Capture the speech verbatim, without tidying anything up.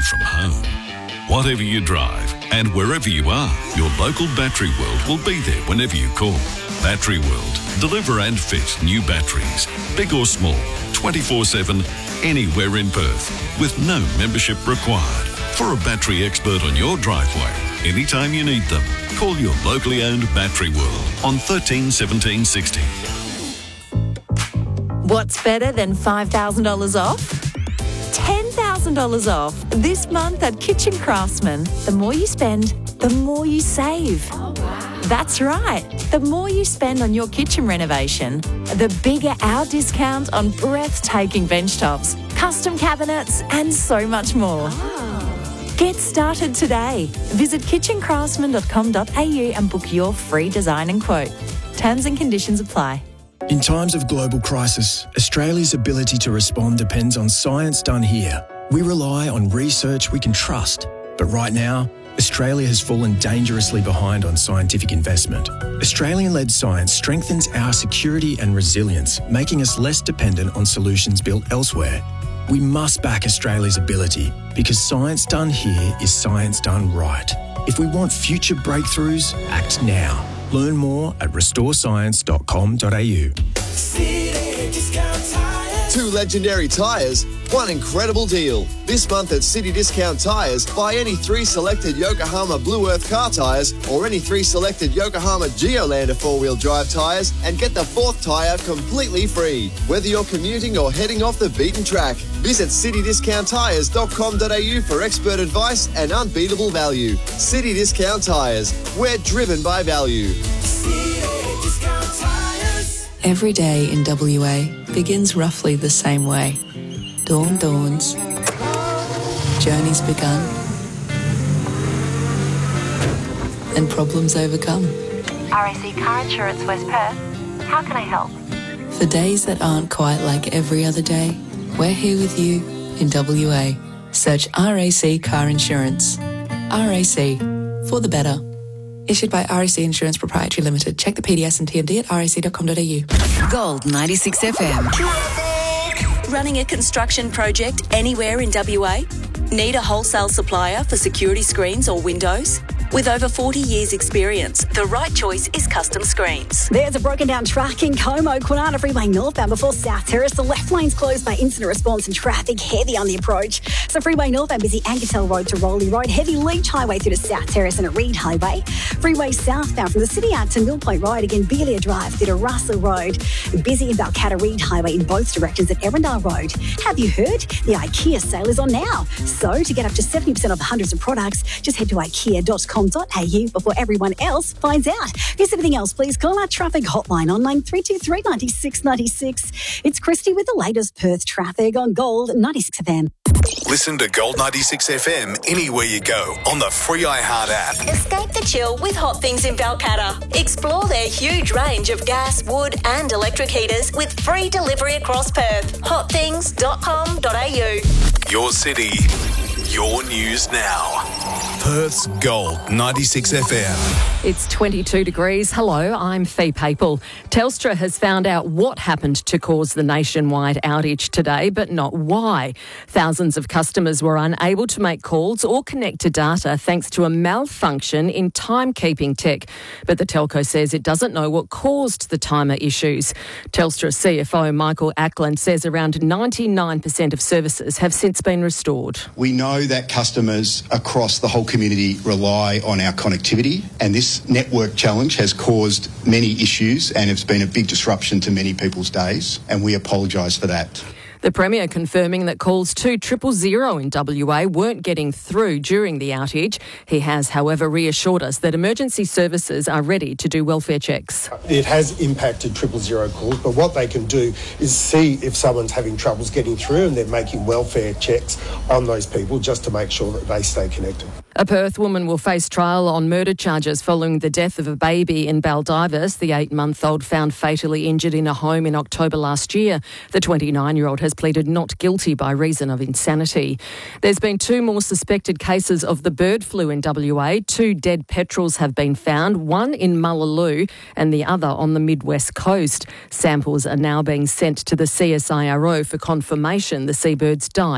from home. Whatever you drive and wherever you are, your local Battery World will be there whenever you call. Battery World. Deliver and fit new batteries, big or small, twenty-four seven, anywhere in Perth, with no membership required. For a battery expert on your driveway, anytime you need them, call your locally owned Battery World on thirteen seventeen sixty. What's better than five thousand dollars off? ten thousand dollars off this month at Kitchen Craftsman. The more you spend, the more you save. Oh, wow. That's right. The more you spend on your kitchen renovation, the bigger our discount on breathtaking bench tops, custom cabinets, and so much more. Oh. Get started today. Visit kitchen craftsman dot com dot a u and book your free design and quote. Terms and conditions apply. In times of global crisis, Australia's ability to respond depends on science done here. We rely on research we can trust. But right now, Australia has fallen dangerously behind on scientific investment. Australian-led science strengthens our security and resilience, making us less dependent on solutions built elsewhere. We must back Australia's ability because science done here is science done right. If we want future breakthroughs, act now. Learn more at restore science dot com dot a u. Two legendary tyres, one incredible deal. This month at City Discount Tyres, buy any three selected Yokohama Blue Earth car tyres or any three selected Yokohama Geolander four-wheel drive tyres and get the fourth tyre completely free. Whether you're commuting or heading off the beaten track, visit city discount tyres dot com dot a u for expert advice and unbeatable value. City Discount Tyres, we're driven by value. Every day in W A begins roughly the same way. Dawn dawns, journeys begun, and problems overcome. R A C Car Insurance West Perth. How can I help? For days that aren't quite like every other day, we're here with you in W A. Search R A C Car Insurance. R A C, for the better. Issued by R A C Insurance Proprietary Limited. Check the P D S and T M D at r a c dot com dot a u. Gold ninety-six F M. Running a construction project anywhere in W A? Need a wholesale supplier for security screens or windows? With over forty years experience, the right choice is Custom Screens. There's a broken down truck in Como, Kwinana Freeway northbound before South Terrace. The left lane's closed by incident response and traffic heavy on the approach. So Freeway northbound busy Angatel Road to Rowley Road, heavy Leach Highway through to South Terrace and at Reed Highway. Freeway southbound from the City Arc to Mill Point Road, again Beelia Drive through to Russell Road. Busy in Balcatta Reed Highway in both directions at Erindale Road. Have you heard? The IKEA sale is on now. So to get up to seventy percent off hundreds of products, just head to ikea dot com dot a u before everyone else finds out. Here's anything else, please call our traffic hotline on line three two three, nine six nine six. It's Christy with the latest Perth traffic on Gold ninety-six F M. Listen to Gold ninety-six F M anywhere you go on the free iHeart app. Escape the chill with Hot Things in Balcatta. Explore their huge range of gas, wood and electric heaters with free delivery across Perth. hot things dot com dot a u. Your city, your news now. Perth's Gold ninety-six F M. It's twenty-two degrees. Hello, I'm Fee Papel. Telstra has found out what happened to cause the nationwide outage today, but not why. Thousands of customers were unable to make calls or connect to data thanks to a malfunction in timekeeping tech. But the telco says it doesn't know what caused the timer issues. Telstra C F O Michael Ackland says around ninety-nine percent of services have since been restored. We know that customers across the whole community rely on our connectivity, and this network challenge has caused many issues and it's been a big disruption to many people's days, and we apologise for that. The Premier confirming that calls to triple zero in W A weren't getting through during the outage. He has, however, reassured us that emergency services are ready to do welfare checks. It has impacted triple zero calls, but what they can do is see if someone's having troubles getting through, and they're making welfare checks on those people just to make sure that they stay connected. A Perth woman will face trial on murder charges following the death of a baby in Baldivis. The eight-month-old found fatally injured in a home in October last year. The twenty-nine-year-old has pleaded not guilty by reason of insanity. There's been two more suspected cases of the bird flu in W A. Two dead petrels have been found, one in Mullaloo and the other on the mid-west coast. Samples are now being sent to the C S I R O for confirmation the seabirds died.